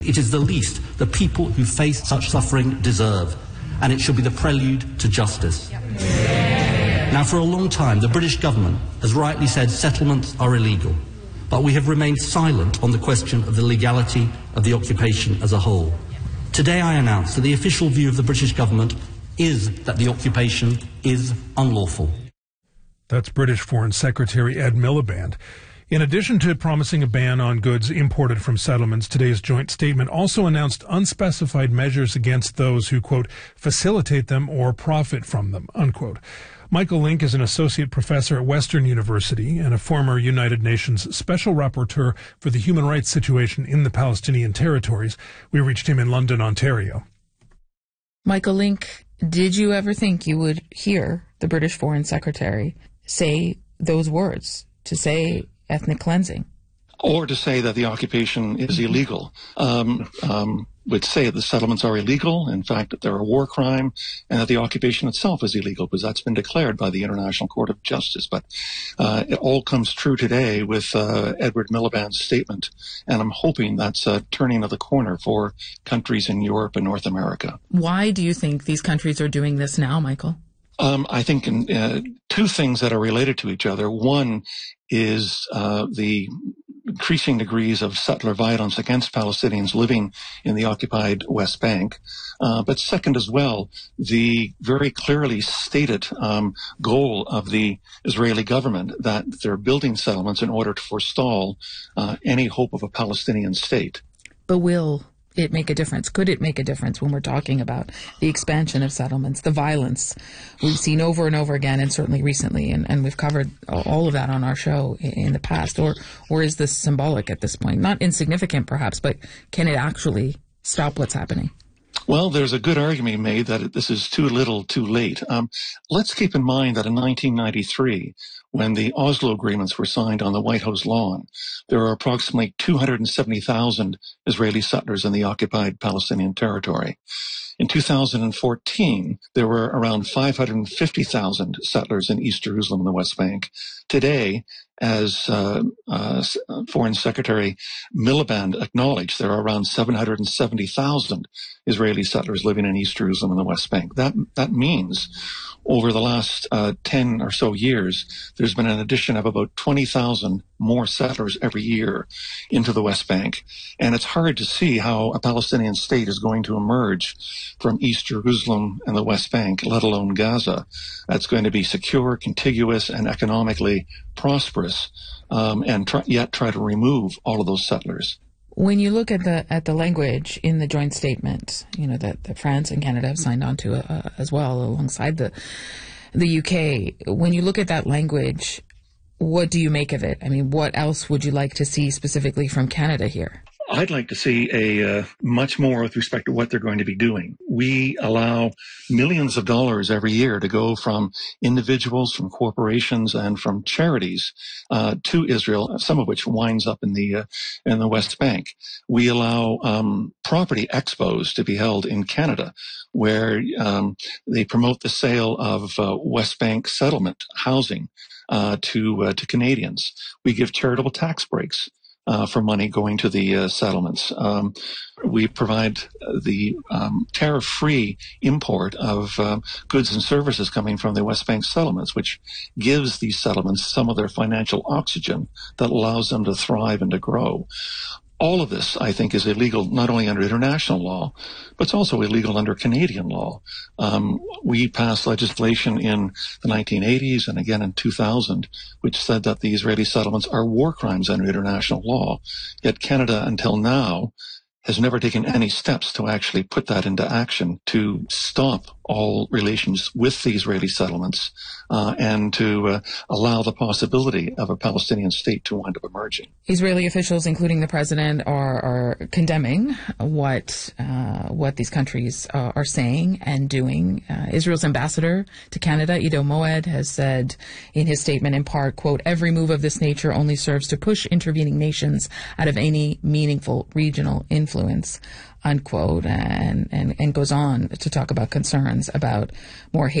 It is the least the people who face such suffering deserve, and it should be the prelude to justice. Now, for a long time, the British government has rightly said settlements are illegal, but we have remained silent on the question of the legality of the occupation as a whole. Today I announce that the official view of the British government is that the occupation is unlawful. That's British Foreign Secretary Ed Miliband. In addition to promising a ban on goods imported from settlements, today's joint statement also announced unspecified measures against those who, quote, facilitate them or profit from them, unquote. Michael Link is an associate professor at Western University and a former United Nations Special Rapporteur for the human rights situation in the Palestinian territories. We reached him in London, Ontario. Michael Link, did you ever think you would hear the British Foreign Secretary say those words, to say ethnic cleansing? Or to say that the occupation is illegal. Would say the settlements are illegal, in fact, that they're a war crime, and that the occupation itself is illegal, because that's been declared by the International Court of Justice. But it all comes true today with Edward Miliband's statement, and I'm hoping that's a turning of the corner for countries in Europe and North America. Why do you think these countries are doing this now, Michael? I think two things that are related to each other. One is the increasing degrees of settler violence against Palestinians living in the occupied West Bank. But second as well, the very clearly stated goal of the Israeli government that they're building settlements in order to forestall any hope of a Palestinian state. But will it make a difference? Could it make a difference when we're talking about the expansion of settlements, the violence we've seen over and over again, and certainly recently, and we've covered all of that on our show in the past? Or is this symbolic at this point? Not insignificant, perhaps, but can it actually stop what's happening? Well, there's a good argument made that this is too little, too late. Let's keep in mind that in 1993, when the Oslo agreements were signed on the White House lawn, there were approximately 270,000 Israeli settlers in the occupied Palestinian territory. In 2014, there were around 550,000 settlers in East Jerusalem and the West Bank. Today, as Foreign Secretary Miliband acknowledged, there are around 770,000 Israeli settlers living in East Jerusalem and the West Bank. That means over the last 10 or so years, there's been an addition of about 20,000 more settlers every year into the West Bank. And it's hard to see how a Palestinian state is going to emerge from East Jerusalem and the West Bank, let alone Gaza. That's going to be secure, contiguous, and economically prosperous, and yet try to remove all of those settlers. When you look at the language in the joint statement, you know, that France and Canada have signed on to as well, alongside the UK, when you look at that language, what do you make of it? I mean, what else would you like to see specifically from Canada here? I'd like to see a much more with respect to what they're going to be doing. We allow millions of dollars every year to go from individuals, from corporations, and from charities to Israel, some of which winds up in the West Bank. We allow property expos to be held in Canada, where they promote the sale of West Bank settlement housing to Canadians. We give charitable tax breaks for money going to the settlements. We provide the tariff-free import of goods and services coming from the West Bank settlements, which gives these settlements some of their financial oxygen that allows them to thrive and to grow. All of this, I think, is illegal not only under international law, but it's also illegal under Canadian law. We passed legislation in the 1980s and again in 2000, which said that the Israeli settlements are war crimes under international law. Yet Canada, until now, has never taken any steps to actually put that into action to stop all relations with the Israeli settlements and to allow the possibility of a Palestinian state to wind up emerging. Israeli officials, including the president, are condemning what these countries are saying and doing. Israel's ambassador to Canada, Ido Moed, has said in his statement in part, quote, "Every move of this nature only serves to push intervening nations out of any meaningful regional influence," unquote, and goes on to talk about concerns about more